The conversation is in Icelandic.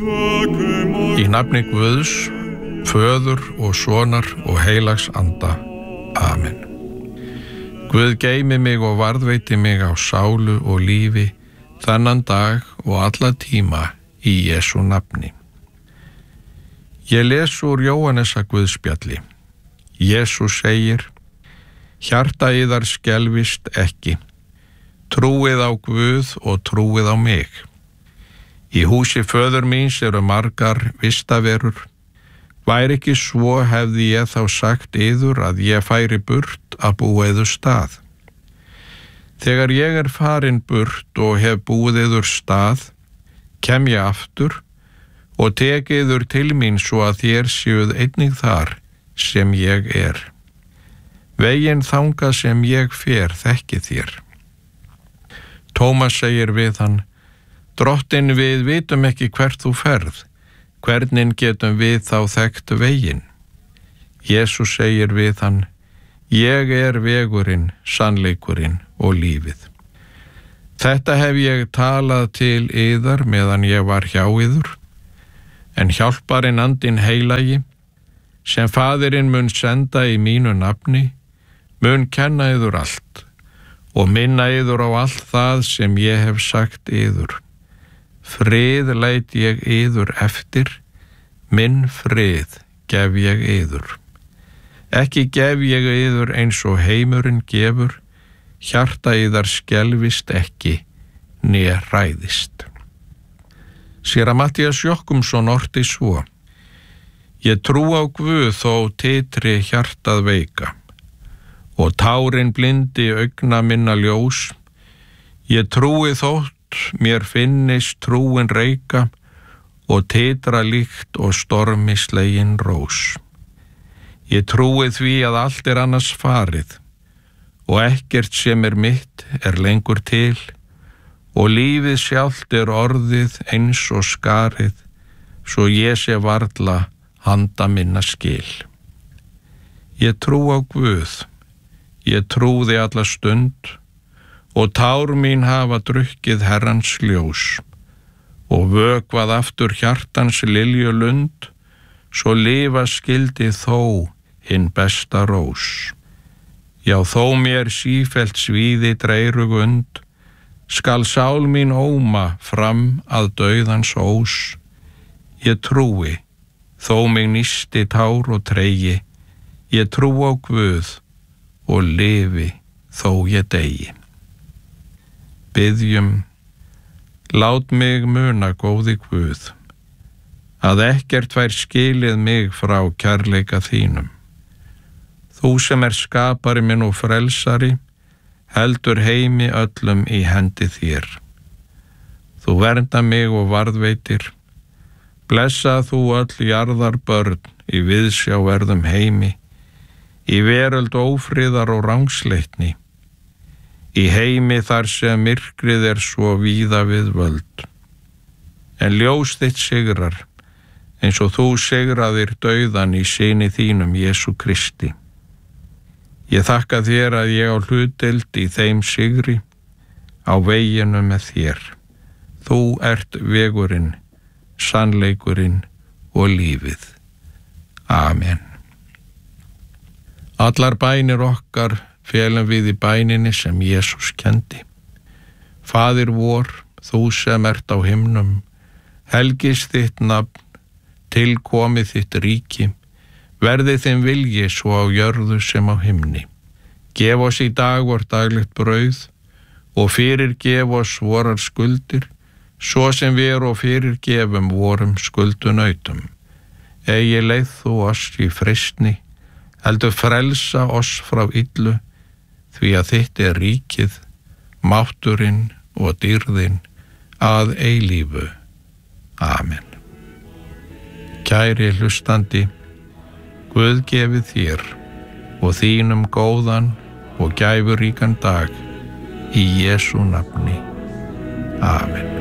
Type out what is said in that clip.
Í nafni Guðs, Föður og Sonar og heilags anda. Amen. Guð geymi mig og varðveiti mig á sálu og lífi þennan dag og alla tíma í Jesú nafni. Ég les úr Jóhannesar Guðspjalli. Jesús segir: Hjarta yðar skelfist ekki. Trúið á Guð og trúið á mig. Í húsi föður míns eru margar vistaverur. Væri ekki svo hefði ég þá sagt yður að ég færi burt að búa yður stað. Þegar ég er farin burt og hef búið yður stað, kem ég aftur og tek yður til mín svo að þér séuð einnig þar sem ég er. Veginn þangað sem ég fer þekki þér. Tómas segir við hann: Drottinn, við vitum ekki hvert þú ferð. Hvernig getum við þá þekkt veginn? Jesús segir við hann: Ég er vegurinn, sannleikurinn og lífið. Þetta hef ég talað til yðar meðan ég var hjá yður, en hjálparinn andinn heilagi, sem Faðirinn mun senda í mínu nafni, mun kenna yður allt og minna yður á allt það sem ég hef sagt yður. Frið læt ég yður eftir, minn frið gef ég yður. Ekki gef ég yður eins og heimurinn gefur, hjarta yðar skelfist ekki, né hræðist. Séra Matthías Jochumsson orti svo: Ég trú á Guð þó titri hjartað veika, og tárin blindi augna minna ljós. Ég trúi þótt mér finnist trúin reika og titra líkt og stormi slegin rós. Ég trúi því að allt er annars farið og ekkert sem er mitt er lengur til og lífið sjálft er orðið eins og skarið svo ég sé varla handa minna skil. Ég trú á Guð, ég trúði alla stund og tár mín hafa drukkið Herrans ljós og vökvað aftur hjartans liljulund, svo lifa skildi þó hinn besta rós. Já, þó mér sífellt svíði dreyrugund, skal sál mín óma fram að dauðans ós. Ég trúi, þó mig nísti tár og tregi, ég trú á Guð og lifi þó ég deyi. Biðjum: Lát mig muna, góði Guð, að ekkert fær skilið mig frá kærleika þínum. Þú sem er skapari minn og frelsari, heldur heimi öllum í hendi þér. Þú vernda mig og varðveitir, blessa þú öll jarðar börn í viðsjáverðum heimi, í veröld ófriðar og rangsleitni, í heimi þar sem myrkrið er svo víða við völd. En ljós þitt sigrar, eins og þú sigraðir dauðan í syni þínum Jesú Kristi. Ég þakka þér að ég á hlutdeild í þeim sigri, á veginu með þér. Þú ert vegurinn, sannleikurinn og lífið. Amen. Allar bænir okkar felum við í bæninni sem Jesús kendi. Faðir vor, þú sem ert á himnum, helgist þitt nafn, tilkomi þitt ríki, verði þinn vilji svo á jörðu sem á himni. Gef oss í dag vort daglegt brauð og fyrirgef oss vorar skuldir, svo sem við og fyrirgefum vorum skuldunautum. Eigi leið þú oss í freistni, heldur frelsa oss frá illu, því að þitt er ríkið, mátturinn og dýrðin að eilífu. Amen. Kæri hlustandi, Guð gefi þér og þínum góðan og gæfuríkan dag í Jesú nafni. Amen.